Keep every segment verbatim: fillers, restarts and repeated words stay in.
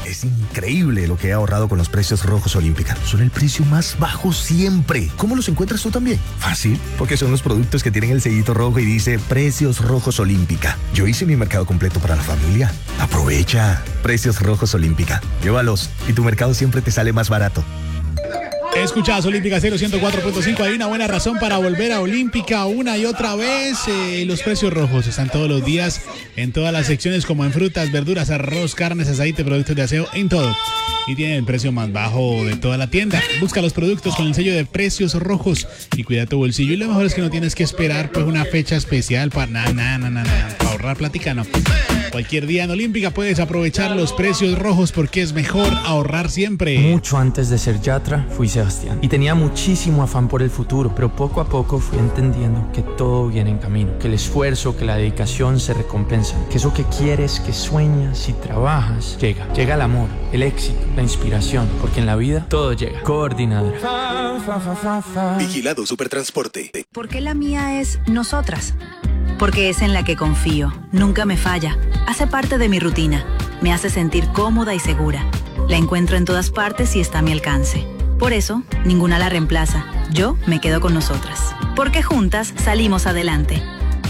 Es increíble lo que he ahorrado con los precios rojos Olímpica. Son el precio más bajo siempre. ¿Cómo los encuentras tú también? Fácil, porque son los productos que tienen el sellito rojo y dice Precios Rojos Olímpica. Yo hice mi mercado completo para la familia. Aprovecha. Precios Rojos Olímpica. Llévalos y tu mercado siempre te sale más barato. Escuchás Olímpica cero ciento cuatro punto cinco. Hay una buena razón para volver a Olímpica una y otra vez. Eh, los precios rojos están todos los días en todas las secciones, como en frutas, verduras, arroz, carnes, aceite, productos de aseo, en todo. Y tienen el precio más bajo de toda la tienda. Busca los productos con el sello de precios rojos y cuida tu bolsillo. Y lo mejor es que no tienes que esperar pues una fecha especial para nada, nada, nada, nada, para ahorrar platica, no. Cualquier día en Olímpica puedes aprovechar los precios rojos porque es mejor ahorrar siempre. Mucho antes de ser Yatra, fui Sebastián. Y tenía muchísimo afán por el futuro, pero poco a poco fui entendiendo que todo viene en camino. Que el esfuerzo, que la dedicación se recompensan. Que eso que quieres, que sueñas y trabajas, llega. Llega el amor, el éxito, la inspiración. Porque en la vida todo llega. Coordinadora. Vigilado Supertransporte. ¿Por qué la mía es nosotras? Porque es en la que confío, nunca me falla, hace parte de mi rutina, me hace sentir cómoda y segura. La encuentro en todas partes y está a mi alcance. Por eso, ninguna la reemplaza, yo me quedo con nosotras. Porque juntas salimos adelante.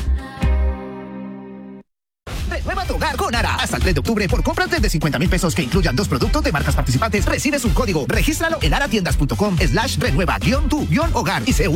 Renueva tu hogar con Ara. Hasta el tres de octubre, por compras desde cincuenta mil pesos que incluyan dos productos de marcas participantes, recibes un código. Regístralo en aratiendas punto com slash renueva guión tu guión hogar y se